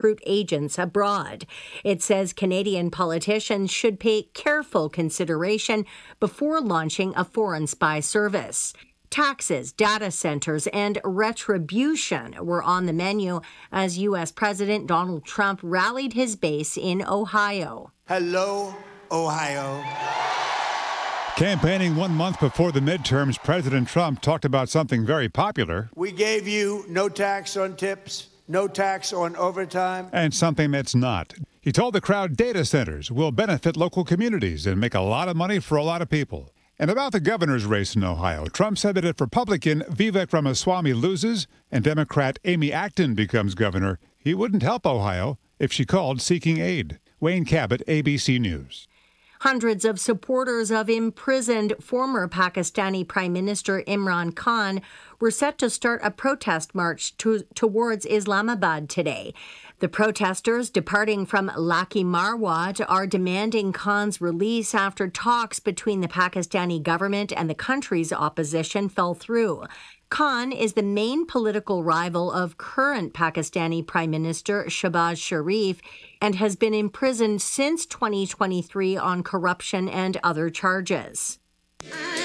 recruit agents abroad. It says Canadian politicians should pay careful consideration before launching a foreign spy service. Taxes, data centers, and retribution were on the menu as U.S. President Donald Trump rallied his base in Ohio. Hello, Ohio. Campaigning 1 month before the midterms, President Trump talked about something very popular. We gave you no tax on tips, no tax on overtime. And something that's not. He told the crowd data centers will benefit local communities and make a lot of money for a lot of people. And about the governor's race in Ohio, Trump said that if Republican Vivek Ramaswamy loses and Democrat Amy Acton becomes governor, he wouldn't help Ohio if she called seeking aid. Wayne Cabot, ABC News. Hundreds of supporters of imprisoned former Pakistani Prime Minister Imran Khan were set to start a protest march towards Islamabad today. The protesters, departing from Laki Marwat, are demanding Khan's release after talks between the Pakistani government and the country's opposition fell through. Khan is the main political rival of current Pakistani Prime Minister Shehbaz Sharif and has been imprisoned since 2023 on corruption and other charges.